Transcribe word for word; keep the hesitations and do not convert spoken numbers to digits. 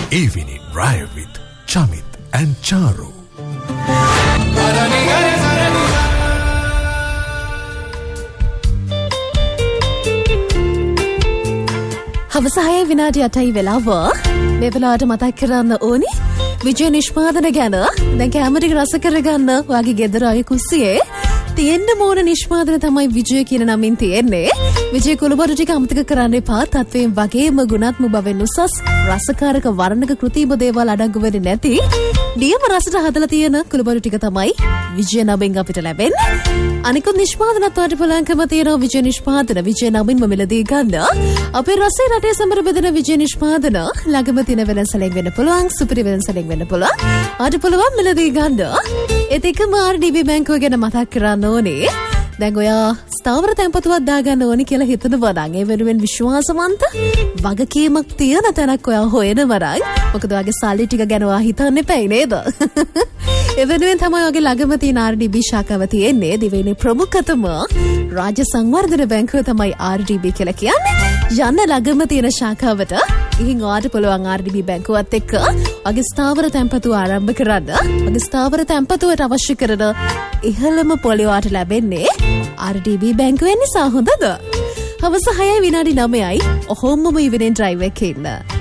Evening Drive with Chamit and Charu. අවසානයේ විනාඩි අටයි වෙලාව. මේ වෙලාවට මතක් කරන්න ඕනි විජය නිෂ්පාදන ගැන. දැන් කැමරේ රස කරගන්න ඔයාගේ ගෙදර අය කුස්සියේ තියෙන්න ඕන නිෂ්පාදන තමයි විජය කියන නමින් තියෙන්නේ. විජය කුළුබඩු ටික අමතක කරන්න එපා. තත්වයෙන් වගේම ගුණාත්මක බවෙන් උසස් රසකාරක වර්ණක කෘතිම දේවල් අඩංගු වෙන්නේ නැති නියම රසට හදලා තියෙන කුළුබඩු ටික තමයි විජය නමින් අපිට ලැබෙන්නේ. අනිකුත් නිෂ්පාදනත් වලට බලංකම තියෙන විජය නිෂ්පාදන විජය නමින්ම මිලදී ගන්න. අපේ රසයේ රටේ සමර බෙදෙන විජය නිෂ්පාදන ළඟම තියෙන වෙනසලෙන් වෙන්න පුළුවන්, සුපිරි වෙනසලෙන් වෙන්න පුළුවන්. ආට පුළුවන් මිලදී ගන්න. ඒත් එකම ආර් ඩී බී බැංකුව ගැන මතක් කරන්න ඕනේ. දැන් ඔයා ස්ථාවර තැන්පතුවක් දාගන්න ඕනි කියලා හිතනවා නම් ඒ වෙනුවෙන් විශ්වාසවන්ත වගකීමක් තියෙන තැනක් ඔයා හොයනවා නම් මොකද ඔයාගේ සල්ලි ටික ගැන ඔයා හිතන්න එපයි නේද? ඒ වෙනුවෙන් තමයි ඔයාගේ ළඟම තියෙන ආර් ඩී බී ශාඛාව තියෙන්නේ. දිවයිනේ ප්‍රමුඛතම රාජ්‍ය සංවර්ධන බැංකුව තමයි ආර් ඩී බී කියලා කියන්නේ. යන්න ළඟම තියෙන ශාඛාවට ඉතින් ඔයාට පුළුවන් ආර් ඩී බී බැංකුවත් එක්ක ඔයාගේ ස්ථාවර තැන්පතුව ආරම්භ කරන්න. ඔයාගේ ස්ථාවර තැන්පතුවට අවශ්‍ය කරන ඉහළම පොලේ ඔයාට ලැබෙන්නේ ආර් ඩී බී බැංකුවෙන් නිසා. හොඳද? හවස හයයි විනාඩි නවයයි. ඔහොමම ඉවෙනින් ඩ්‍රයිව් එකේ ඉන්න.